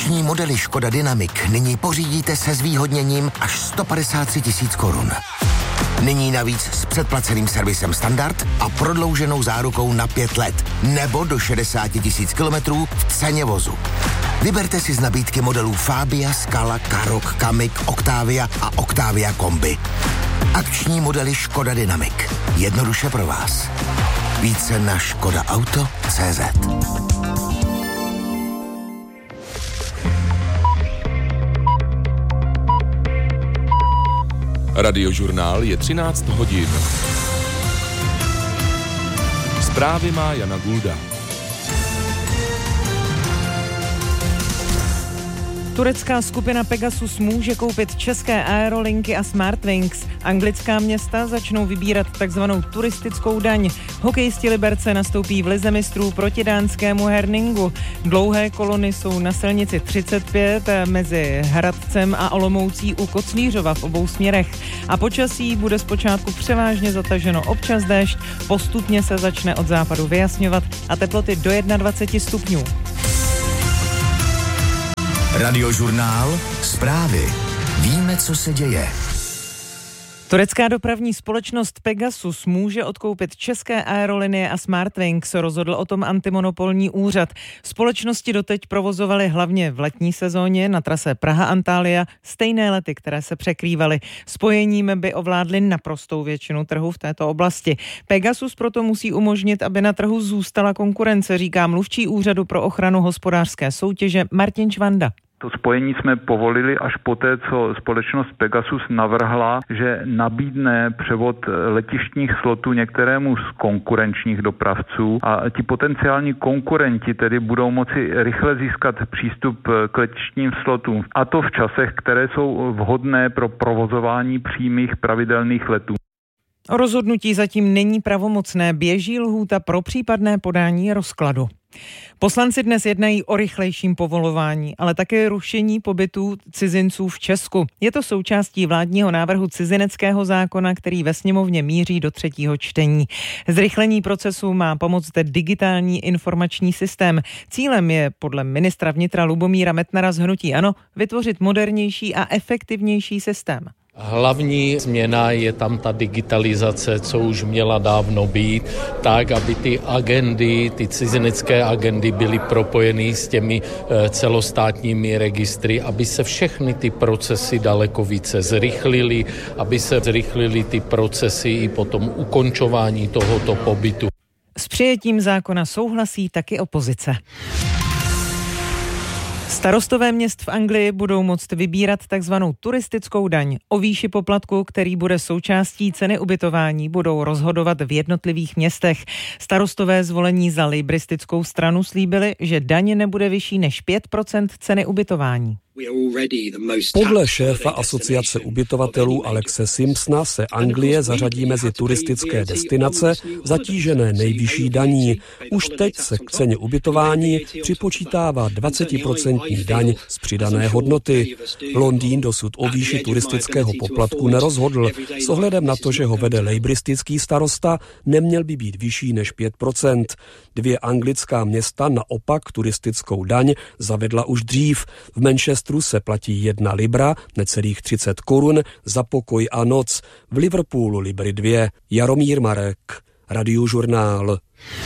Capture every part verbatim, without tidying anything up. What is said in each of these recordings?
Akční modely Škoda Dynamic nyní pořídíte se zvýhodněním až sto padesát tři tisíc korun. Nyní navíc s předplaceným servisem Standard a prodlouženou zárukou na pět let nebo do šedesát tisíc kilometrů v ceně vozu. Vyberte si z nabídky modelů Fabia, Scala, Karoq, Kamiq, Octavia a Octavia Kombi. Akční modely Škoda Dynamic. Jednoduše pro vás. Více na škoda auto tečka cé zet. Radiožurnál je třináct hodin. Zprávy má Jana Gulda. Turecká skupina Pegasus může koupit české aerolinky a Smartwings. Anglická města začnou vybírat takzvanou turistickou daň. Hokejisti Liberce nastoupí v lize mistrů proti dánskému Herningu. Dlouhé kolony jsou na silnici třicet pět mezi Hradcem a Olomoucí u Koclířova v obou směrech. A počasí bude zpočátku převážně zataženo, občas déšť, postupně se začne od západu vyjasňovat a teploty do dvacet jedna stupňů. Radiožurnál, zprávy. Víme, co se děje. Turecká dopravní společnost Pegasus může odkoupit české aerolinie a Smartwings, rozhodl o tom antimonopolní úřad. Společnosti doteď provozovaly hlavně v letní sezóně na trase Praha-Antalya stejné lety, které se překrývaly. Spojením by ovládly naprostou většinu trhu v této oblasti. Pegasus proto musí umožnit, aby na trhu zůstala konkurence, říká mluvčí Úřadu pro ochranu hospodářské soutěže Martin Čvanda. To spojení jsme povolili až poté, co společnost Pegasus navrhla, že nabídne převod letištních slotů některému z konkurenčních dopravců a ti potenciální konkurenti tedy budou moci rychle získat přístup k letištním slotům. A to v časech, které jsou vhodné pro provozování přímých pravidelných letů. O rozhodnutí zatím není pravomocné, běží lhůta pro případné podání rozkladu. Poslanci dnes jednají o rychlejším povolování, ale také rušení pobytů cizinců v Česku. Je to součástí vládního návrhu cizineckého zákona, který ve sněmovně míří do třetího čtení. Zrychlení procesu má pomoct digitální informační systém. Cílem je podle ministra vnitra Lubomíra Metnara z hnutí ANO vytvořit modernější a efektivnější systém. Hlavní změna je tam ta digitalizace, co už měla dávno být, tak, aby ty agendy, ty cizinecké agendy byly propojeny s těmi celostátními registry, aby se všechny ty procesy daleko více zrychlily, aby se zrychlily ty procesy i potom ukončování tohoto pobytu. S přijetím zákona souhlasí taky opozice. Starostové měst v Anglii budou moct vybírat takzvanou turistickou daň. O výši poplatku, který bude součástí ceny ubytování, budou rozhodovat v jednotlivých městech. Starostové zvolení za lejbristickou stranu slíbili, že daň nebude vyšší než pět procent ceny ubytování. Podle šéfa asociace ubytovatelů Alexe Simpsona se Anglie zařadí mezi turistické destinace zatížené nejvyšší daní. Už teď se k ceně ubytování připočítává dvacetiprocentní daň z přidané hodnoty. Londýn dosud o výši turistického poplatku nerozhodl. S ohledem na to, že ho vede lejbristický starosta, neměl by být vyšší než pět procent. Dvě anglická města naopak turistickou daň zavedla už dřív. V Manchesteru se platí jedna libra, necelých třicet korun, za pokoj a noc. V Liverpoolu libry dvě. Jaromír Marek, Radiožurnál.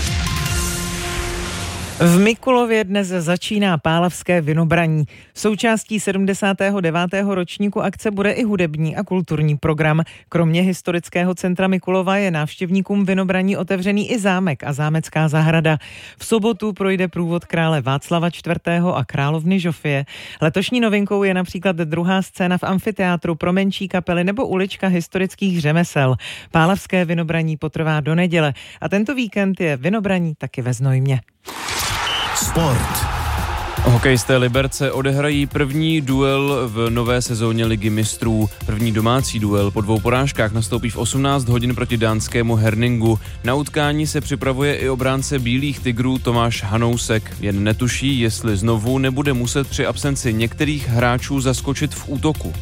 V Mikulově dnes začíná pálavské vinobraní. Součástí sedmdesátého devátého ročníku akce bude i hudební a kulturní program. Kromě historického centra Mikulova je návštěvníkům vinobraní otevřený i zámek a zámecká zahrada. V sobotu projde průvod krále Václava čtvrtého a královny Žofie. Letošní novinkou je například druhá scéna v amfiteátru pro menší kapely nebo ulička historických řemesel. Pálavské vinobraní potrvá do neděle a tento víkend je vinobraní taky ve Znojmě. Sport. Hokejisté Liberce odehrají první duel v nové sezóně Ligy mistrů. První domácí duel po dvou porážkách nastoupí v osmnáct hodin proti dánskému Herningu. Na utkání se připravuje i obránce Bílých tigrů Tomáš Hanousek. Jen netuší, jestli znovu nebude muset při absenci některých hráčů zaskočit v útoku.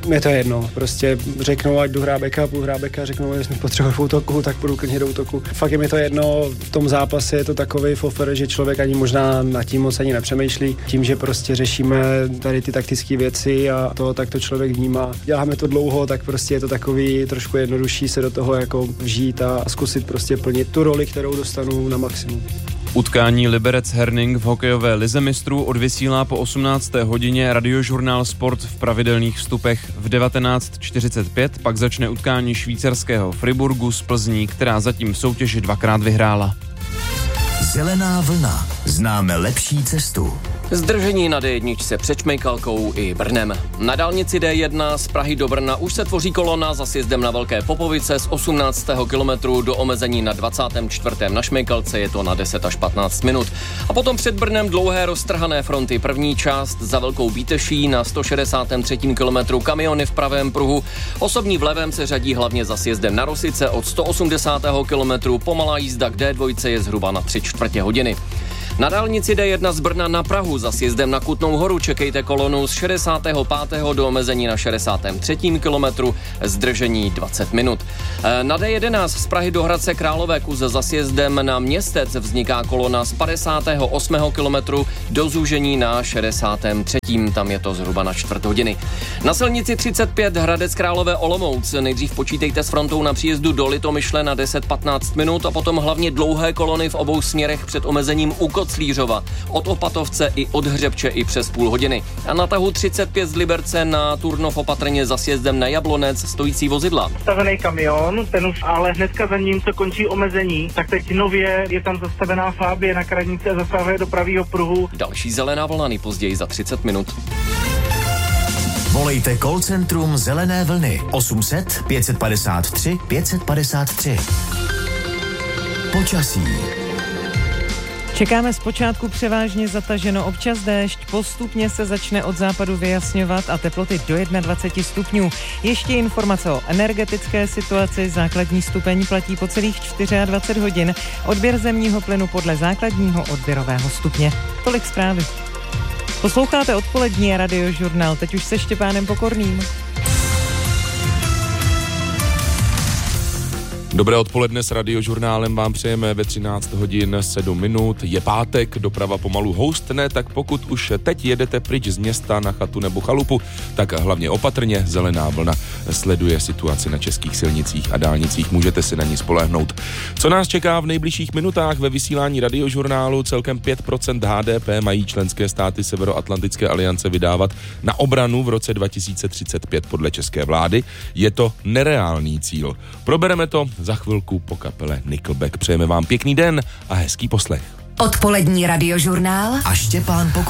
Mě to je jedno, prostě řeknou, ať jdu hrát backup, půjdu hrát backup, řeknou, že potřebuji v útoku, tak půjdu klidně do útoku. Fakt je mi to jedno, v tom zápase je to takový fofer, že člověk ani možná nad tím moc ani nepřemýšlí. Tím, že prostě řešíme tady ty taktické věci a to, tak to člověk vnímá. Děláme to dlouho, tak prostě je to takový trošku jednodušší se do toho jako vžít a zkusit prostě plnit tu roli, kterou dostanu na maximum. Utkání Liberec Herning v hokejové lize mistrů odvysílá po osmnácté hodině Radiožurnál Sport v pravidelných vstupech. V devatenáct čtyřicet pět pak začne utkání švýcarského Friburgu s Plzní, která zatím v soutěži dvakrát vyhrála. Zelená vlna. Známe lepší cestu. Zdržení na dé jedna před Šmejkalkou i Brnem. Na dálnici dé jedna z Prahy do Brna už se tvoří kolona za sjezdem na Velké Popovice z osmnáctého kilometru do omezení na dvacátém čtvrtém Na Šmejkalce je to na deset až patnáct minut. A potom před Brnem dlouhé roztrhané fronty. První část za Velkou Bíteší na sto šedesátém třetím kilometru kamiony v pravém pruhu. Osobní v levém se řadí hlavně za sjezdem na Rosice od sto osmdesátého kilometru. Pomalá jízda k dé dva je zhruba na tři čtvrtě hodiny. Na dálnici dé jedna z Brna na Prahu za sjezdem na Kutnou Horu čekejte kolonu z šedesátého pátého do omezení na šedesátém třetím kilometru, zdržení dvacet minut. Na dé jedenáct z Prahy do Hradce Králové kus za sjezdem na Městec vzniká kolona z padesátého osmého kilometru do zúžení na šedesátém třetím Tam je to zhruba na čtvrt hodiny. Na silnici třicet pět Hradec Králové Olomouc nejdřív počítejte s frontou na příjezdu do Litomyšle na deset patnáct minut a potom hlavně dlouhé kolony v obou směrech před omezením u Koclířova, od Opatovce i od Hřebče i přes půl hodiny. A na tahu třicet pět z Liberce na Turnov opatrně za sjezdem na Jablonec stojící vozidla. Stavený kamion, ten už ale hnedka za ním se končí omezení, tak teď nově je tam zastavená Fábie na Kradnici a zasahuje do pravýho pruhu. Další zelená vlna nejpozději za třicet minut. Volejte call centrum Zelené vlny osm set pět padesát tři pět padesát tři. Počasí. Čekáme zpočátku převážně zataženo, občas déšť, postupně se začne od západu vyjasňovat a teploty do dvacet jedna stupňů. Ještě informace o energetické situaci, základní stupeň platí po celých dvacet čtyři hodin, odběr zemního plynu podle základního odběrového stupně. Tolik zprávy. Posloucháte odpolední Radiožurnál, teď už se Štěpánem Pokorným. Dobré odpoledne s Radiožurnálem vám přejeme ve třináct hodin sedm minut. Je pátek, doprava pomalu houstne, tak pokud už teď jedete pryč z města na chatu nebo chalupu, tak hlavně opatrně. Zelená vlna sleduje situaci na českých silnicích a dálnicích. Můžete si na ní spolehnout. Co nás čeká v nejbližších minutách ve vysílání Radiožurnálu? Celkem pět procent há dé pé mají členské státy Severoatlantické aliance vydávat na obranu v roce dva tisíce třicet pět podle české vlády. Je to nereálný cíl. Probereme to za chvilku po kapele Nickelback. Přejeme vám pěkný den a hezký poslech. Odpolední Radiožurnál a Štěpán Pokorný.